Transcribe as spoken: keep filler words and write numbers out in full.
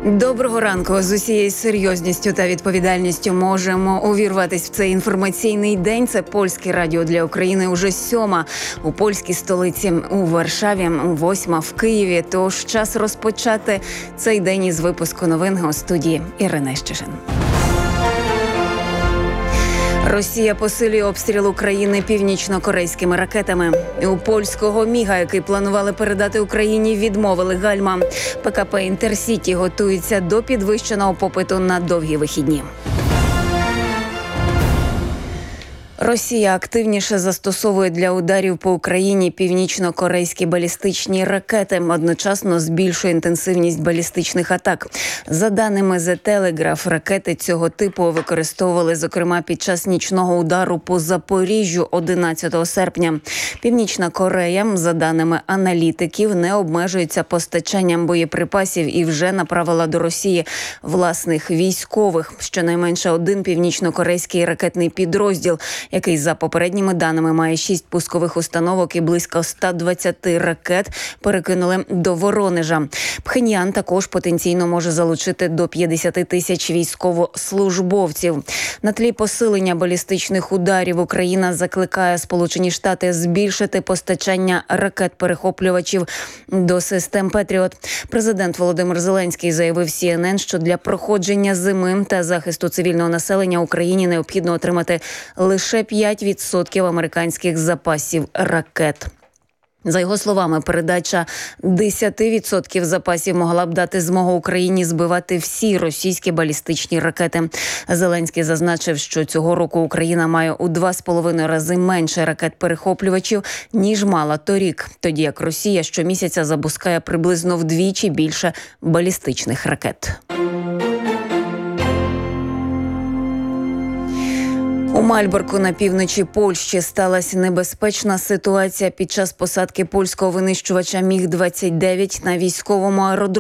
Доброго ранку. З усією серйозністю та відповідальністю можемо увірватись в цей інформаційний день. Це Польське радіо для України. Уже сьома у польській столиці у Варшаві, восьма в Києві. Тож час розпочати цей день із випуску новин у студії Ірина Щешин. Росія посилює обстріл України північно-корейськими ракетами. У польського міга, який планували передати Україні, відмовили гальма. ПКП «Інтерсіті» готується до підвищеного попиту на довгі вихідні. Росія активніше застосовує для ударів по Україні північно-корейські балістичні ракети, одночасно збільшує інтенсивність балістичних атак. За даними The Telegraph, ракети цього типу використовували, зокрема, під час нічного удару по Запоріжжю одинадцятого серпня. Північна Корея, за даними аналітиків, не обмежується постачанням боєприпасів і вже направила до Росії власних військових. Щонайменше один північно-корейський ракетний підрозділ, який, за попередніми даними, має шість пускових установок і близько ста двадцяти ракет, перекинули до Воронежа. Пхеньян також потенційно може залучити до п'ятдесят тисяч військовослужбовців. На тлі посилення балістичних ударів Україна закликає Сполучені Штати збільшити постачання ракет-перехоплювачів до систем «Петріот». Президент Володимир Зеленський заявив Сі Ен Ен, що для проходження зими та захисту цивільного населення Україні необхідно отримати лише п'ять відсотків американських запасів ракет. За його словами, передача десять відсотків запасів могла б дати змогу Україні збивати всі російські балістичні ракети. Зеленський зазначив, що цього року Україна має у два з половиною рази менше ракет-перехоплювачів, ніж мала торік, тоді як Росія щомісяця запускає приблизно вдвічі більше балістичних ракет. У Мальборку на півночі Польщі сталася небезпечна ситуація під час посадки польського винищувача Міг двадцять дев'ять на військовому аеродромі.